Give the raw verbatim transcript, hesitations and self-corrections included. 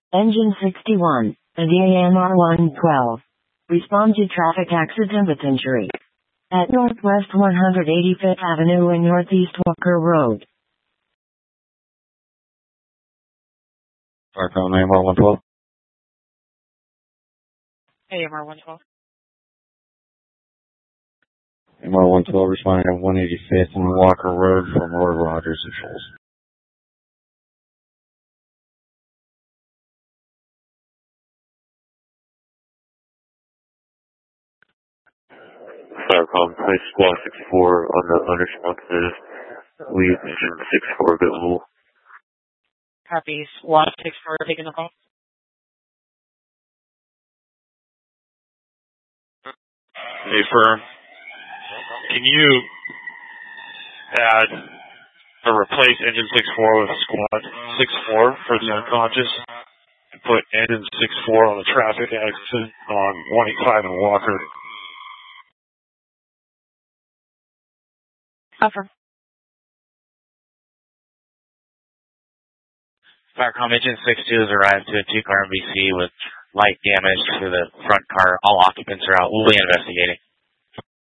Engine sixty-one, and the A M R one twelve. Respond to traffic accident potentiary. At Northwest one hundred eighty-fifth Avenue and Northeast Walker Road. Farcom A M R one twelve. A M R one twelve. A M R one twelve responding at one eighty-fifth and Walker Road from Roy Rogers and Shoals. Farcom, place squad six four on the unresponsive. Lead engine six four available. Copy. Squad six four taking the call. Hey, firm. Can you add or replace engine six four with squad six four for the unconscious and put engine six four on the traffic accident on one eighty-five and Walker? Affirm. Farcom, engine six two has arrived to a two-car M V C with light damage to the front car. All occupants are out. We'll be investigating.